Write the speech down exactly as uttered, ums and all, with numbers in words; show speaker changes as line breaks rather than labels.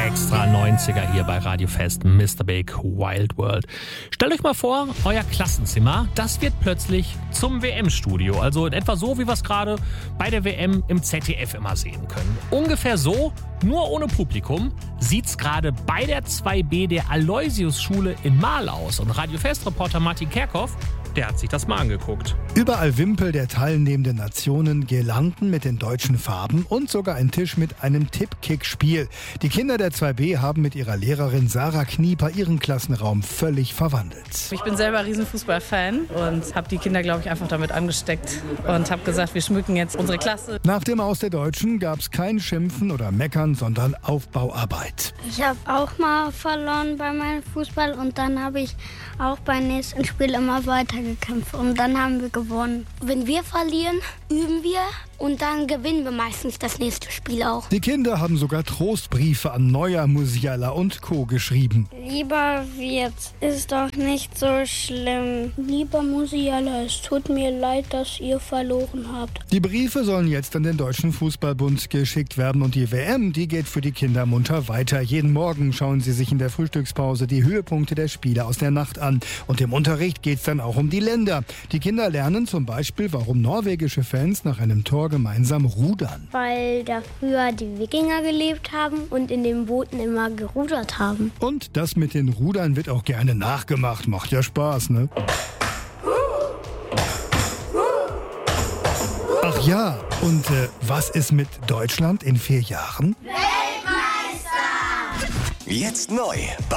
Extra neunziger hier bei Radio Fest, Mister Big Wild World. Stellt euch mal vor, euer Klassenzimmer, das wird plötzlich zum W M-Studio. Also in etwa so, wie wir es gerade bei der W M im Z D F immer sehen können. Ungefähr so, nur ohne Publikum, sieht's gerade bei der zwei B der Aloysius-Schule in Marl aus. Und Radio Fest-Reporter Martin Kerkhoff, der hat sich das mal angeguckt.
Überall Wimpel der teilnehmenden Nationen, Girlanden mit den deutschen Farben und sogar ein Tisch mit einem Tipp-Kick-Spiel. Die Kinder der zwei B haben mit ihrer Lehrerin Sarah Knieper ihren Klassenraum völlig verwandelt.
Ich bin selber Riesenfußballfan und habe die Kinder, glaube ich, einfach damit angesteckt und habe gesagt, wir schmücken jetzt unsere Klasse.
Nach dem Aus der Deutschen gab es kein Schimpfen oder Meckern, sondern Aufbauarbeit.
Ich habe auch mal verloren bei meinem Fußball und dann habe ich auch beim nächsten Spiel immer weitergekämpft und dann haben wir gewonnen. Wenn wir verlieren, üben wir und dann gewinnen wir meistens das nächste Spiel auch.
Die Kinder haben sogar Trostbriefe an Neuer, Musiala und Co. geschrieben.
Lieber Wirt, ist doch nicht so schlimm. Lieber Musiala, es tut mir leid, dass ihr verloren habt.
Die Briefe sollen jetzt an den Deutschen Fußballbund geschickt werden und die W M, die geht für die Kinder munter weiter. Jeden Morgen schauen sie sich in der Frühstückspause die Höhepunkte der Spiele aus der Nacht an. Und im Unterricht geht es dann auch um die Länder. Die Kinder lernen zum Beispiel, warum norwegische Fans nach einem Tor gemeinsam rudern.
Weil da früher die Wikinger gelebt haben und in den Booten immer gerudert haben.
Und das mit den Rudern wird auch gerne nachgemacht. Macht ja Spaß, ne? Ach ja, und äh, was ist mit Deutschland in vier Jahren?
Weltmeister! Jetzt neu bei